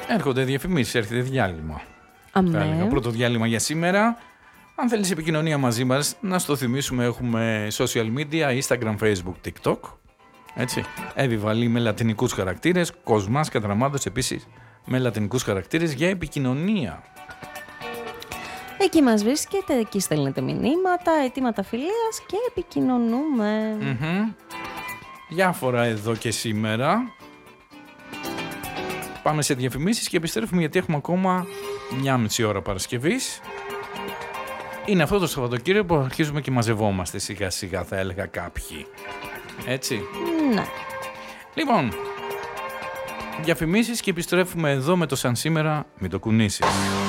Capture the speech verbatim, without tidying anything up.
Έρχονται διαφημίσεις, έρχεται διάλειμμα. Αμέ. Πρώτο διάλειμμα για σήμερα. Αν θέλεις επικοινωνία μαζί μας, να στο θυμίσουμε, έχουμε social media, Instagram, Facebook, TikTok. Έτσι. Εύη με λατινικούς χαρακτήρες, Κοσμάς Κατραμάδος επίσης με λατινικούς χαρακτήρες για επικοινωνία. Εκεί μας βρίσκεται, εκεί στέλνετε μηνύματα, αιτήματα φιλίας και επικοινωνούμε. Mm-hmm. Διάφορα εδώ και σήμερα. Πάμε σε διαφημίσεις και επιστρέφουμε γιατί έχουμε ακόμα μια μισή ώρα Παρασκευής. Είναι αυτό το Σαββατοκύριακο που αρχίζουμε και μαζευόμαστε σιγά σιγά, θα έλεγα κάποιοι. Έτσι. Ναι. Λοιπόν, διαφημίσεις και επιστρέφουμε εδώ με το Σαν Σήμερα, μην το κουνήσεις.